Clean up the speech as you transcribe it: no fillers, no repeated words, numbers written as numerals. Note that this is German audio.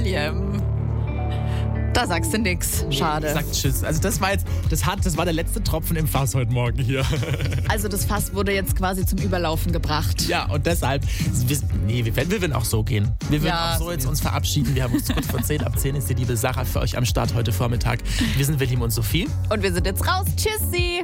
Da sagst du nix. Schade. Sagt Tschüss. Also das war der letzte Tropfen im Fass heute Morgen hier. Also das Fass wurde jetzt quasi zum Überlaufen gebracht. Ja, und deshalb, wir würden auch so gehen. Wir würden auch so jetzt uns verabschieden. Wir haben uns kurz vor 10. Ab 10 ist die liebe Sarah für euch am Start heute Vormittag. Wir sind William und Sophie. Und wir sind jetzt raus. Tschüssi.